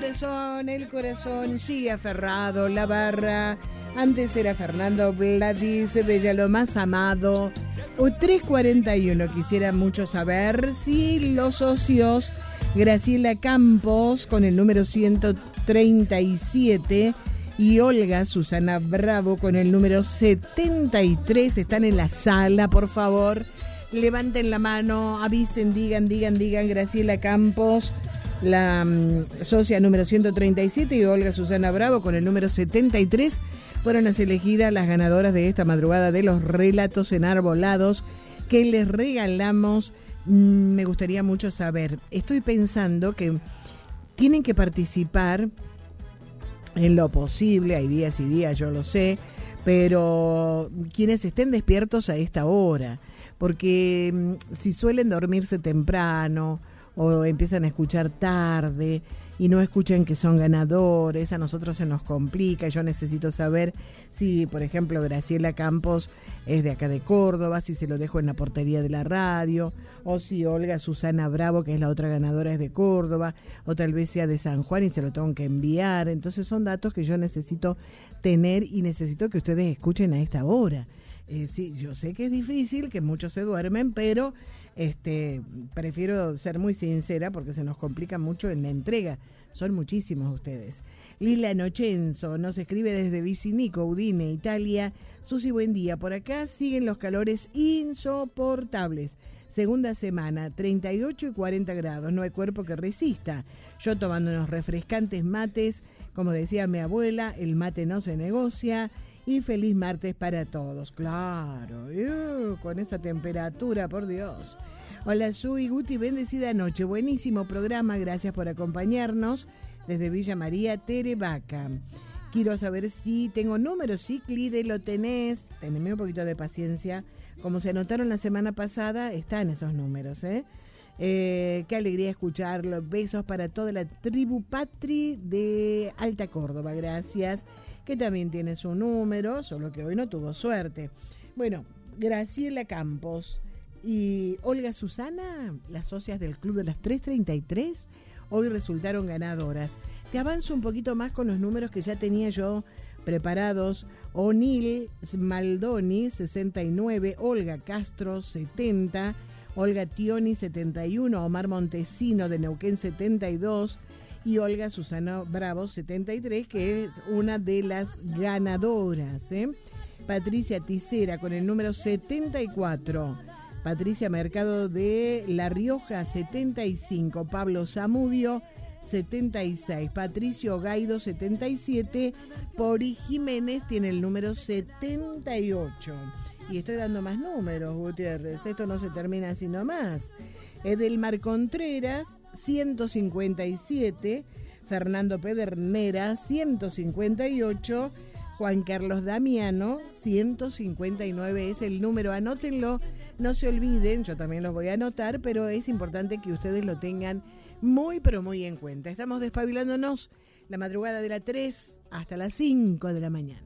el corazón sigue aferrado, la barra. Antes era Fernando Vladis, Bella lo más amado. O 341, quisiera mucho saber si los socios Graciela Campos con el número 137 y Olga Susana Bravo con el número 73 están en la sala, por favor. Levanten la mano, avisen, digan, Graciela Campos, la socia número 137 y Olga Susana Bravo con el número 73 fueron las elegidas las ganadoras de esta madrugada de los relatos enarbolados que les regalamos. Me gustaría mucho saber, estoy pensando que tienen que participar en lo posible, hay días y días, yo lo sé, pero quienes estén despiertos a esta hora, porque si suelen dormirse temprano o empiezan a escuchar tarde y no escuchan que son ganadores, a nosotros se nos complica. Yo necesito saber si, por ejemplo, Graciela Campos es de acá de Córdoba, si se lo dejo en la portería de la radio, o si Olga Susana Bravo, que es la otra ganadora, es de Córdoba, o tal vez sea de San Juan y se lo tengo que enviar. Entonces son datos que yo necesito tener y necesito que ustedes escuchen a esta hora. Sí, yo sé que es difícil, que muchos se duermen, pero prefiero ser muy sincera porque se nos complica mucho en la entrega. Son muchísimos ustedes. Lila Nochenzo nos escribe desde Vicinico, Udine, Italia. Susi, buen día. Por acá siguen los calores insoportables. Segunda semana, 38 y 40 grados. No hay cuerpo que resista. Yo tomando unos refrescantes mates. Como decía mi abuela, el mate no se negocia. Y feliz martes para todos. Claro, con esa temperatura, por Dios. Hola, Sui, Guti, bendecida noche. Buenísimo programa, gracias por acompañarnos. Desde Villa María, Terevaca. Quiero saber si tengo números. Sí, Clide, lo tenés. Teneme un poquito de paciencia. Como se anotaron la semana pasada, están esos números, qué alegría escucharlo. Besos para toda la tribu Patri de Alta Córdoba. Gracias. Que también tiene su número, solo que hoy no tuvo suerte. Bueno, Graciela Campos y Olga Susana, las socias del Club de las 333, hoy resultaron ganadoras. Te avanzo un poquito más con los números que ya tenía yo preparados. O'Neill Smaldoni, 69, Olga Castro, 70, Olga Tioni, 71, Omar Montesino de Neuquén, 72, y Olga Susana Bravo, 73, que es una de las ganadoras. Patricia Ticera con el número 74. Patricia Mercado de La Rioja, 75. Pablo Zamudio, 76. Patricio Gaido, 77. Pori Jiménez tiene el número 78. Y estoy dando más números, Gutiérrez. Esto no se termina así nomás. Edelmar Contreras, 157, Fernando Pedernera, 158, Juan Carlos Damiano, 159 es el número. Anótenlo, no se olviden, yo también los voy a anotar, pero es importante que ustedes lo tengan muy, pero muy en cuenta. Estamos despabilándonos la madrugada de las 3 hasta las 5 de la mañana.